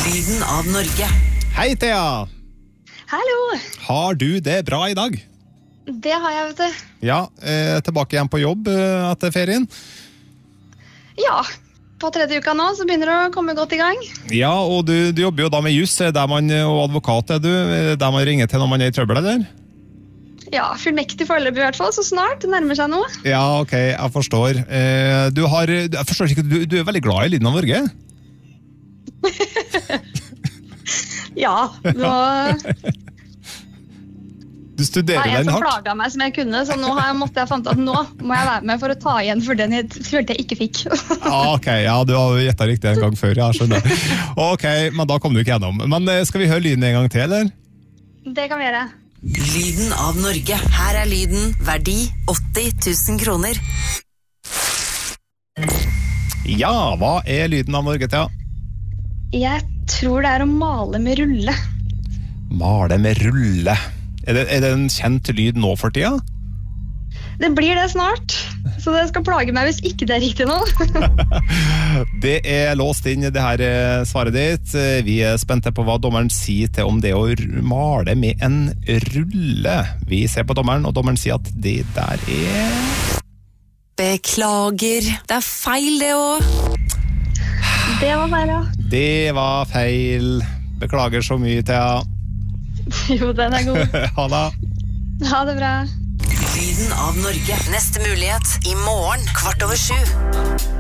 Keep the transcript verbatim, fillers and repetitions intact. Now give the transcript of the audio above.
Lyden av Norge. Hei, Thea. Hallo. Har du det bra i dag? Det har jeg, vet du. Ja, eh, tilbake igjen på jobb eh, etter ferien. Ja, på tredje uka nå så begynner det å komme godt i gang. Ja, og du, du jobber jo da med juss, der man, og advokat er du, der man ringer til når man er i trøbbel, eller? Ja, fullmektig foreløpig i hvert fall, så snart. Det nærmer seg noe. Ja, ok, jeg forstår. Eh, du har, jeg forstår ikke, du, du er veldig glad i Lyden av Norge? Ja, nå... Du studerer det var den en som hardt? plaget meg som jeg kunne, så nå har jeg, måtte jeg fant at nå må jeg være med for å ta igjen for den jeg følte jeg ikke fikk. Ah, ok, ja, du har gjettet riktig en gang før, ja, skjønner. Ok, men da kom du ikke gjennom. Men eh, skal vi høre lyden en gang til, eller? Det kan vi gjøre. Lyden av Norge. Her er lyden verdi åtti tusen kroner. Ja, hva er Lyden av Norge, Thea? Jeg tror det er å male med rulle. Male med rulle. Er det, er det en kjent lyd nå for tida? Det blir det snart, så det skal plage meg hvis ikke det er riktig nå. Det er låst inn i det her eh, svaret ditt. Vi er spente på hva dommeren sier til om det å r- male med en rulle. Vi ser på dommeren, og dommeren sier at det der er... Beklager. Det er feil det også. Det var feil, ja. Det var feil. Beklager så mye, Thea. Jo, den er god. Ha det. Ha det bra. Lyden av Norge. Neste mulighet i morgen kvart over sju.